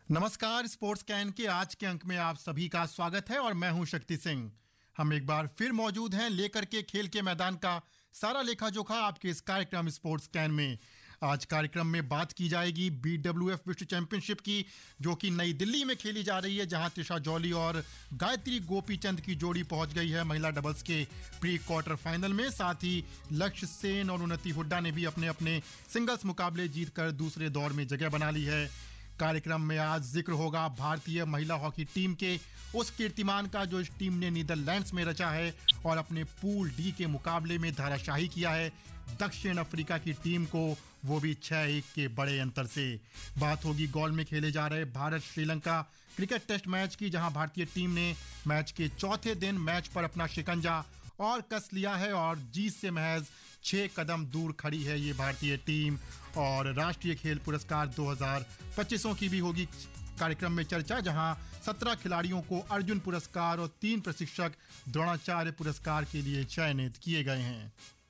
नमस्कार। Sports can के आज के अंक में आप सभी का स्वागत है और मैं हूं शक्ति सिंह। हम एक बार फिर मौजूद हैं लेकर के खेल के मैदान का सारा लेखा जोखा आपके इस कार्यक्रम स्पोर्ट्स कैन में। आज कार्यक्रम में बात की जाएगी BWF विश्व चैंपियनशिप की, जो कि नई दिल्ली में खेली जा रही है, जहां त्रिशा जॉली और गायत्री गोपीचंद की जोड़ी पहुंच गई है महिला डबल्स के प्री क्वार्टर फाइनल में। साथ ही लक्ष्य सेन और उन्नति हुड्डा ने भी अपने अपने सिंगल्स मुकाबले जीतकर दूसरे दौर में जगह बना ली है। कार्यक्रम में आज जिक्र होगा भारतीय महिला हॉकी टीम के उस कीर्तिमान का जो इस टीम ने नीदरलैंड्स में रचा है और अपने पूल डी के मुकाबले में धाराशाही किया है दक्षिण अफ्रीका की टीम को, वो भी 6-1 के बड़े अंतर से। बात होगी गॉल में खेले जा रहे Bharat Sri Lanka cricket test match की, जहां भारतीय टीम ने मैच के चौथे दिन मैच पर अपना शिकंजा और कस लिया है और जीत से महज 6 कदम दूर खड़ी है ये भारतीय टीम। और राष्ट्रीय खेल पुरस्कार 2025 की भी होगी कार्यक्रम में चर्चा, जहां 17 खिलाड़ियों को अर्जुन पुरस्कार और 3 प्रशिक्षक द्रोणाचार्य पुरस्कार के लिए चयनित किए गए हैं।